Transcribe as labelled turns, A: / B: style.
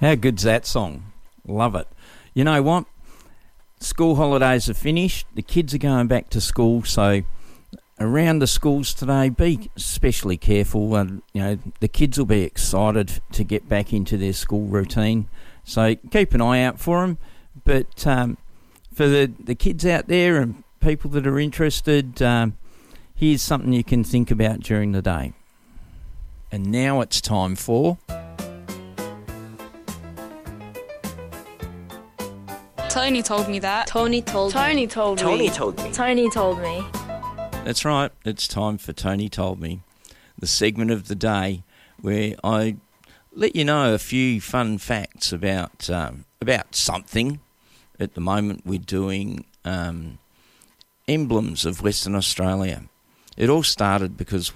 A: How good's that song? Love it. You know what? School holidays are finished. The kids are going back to school, so around the schools today, be especially careful. The kids will be excited to get back into their school routine, so keep an eye out for them. But for the kids out there and people that are interested, here's something you can think about during the day. And now it's time for...
B: Tony told me that.
C: Tony told me.
D: Tony told me.
C: Tony told me.
D: Tony told me.
A: That's right, it's time for Tony Told Me, the segment of the day where I let you know a few fun facts about something. At the moment we're doing emblems of Western Australia. It all started because